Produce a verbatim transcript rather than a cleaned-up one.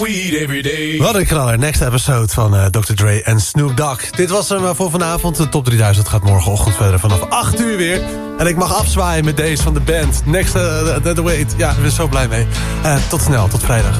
Wat een knaller. Next episode van uh, dokter Dre en Snoop Dogg. Dit was hem uh, voor vanavond. De top drieduizend gaat morgenochtend verder vanaf acht uur weer. En ik mag afzwaaien met deze van de band. Next uh, the, the Wait. Ja, ik ben zo blij mee. Uh, tot snel, tot vrijdag.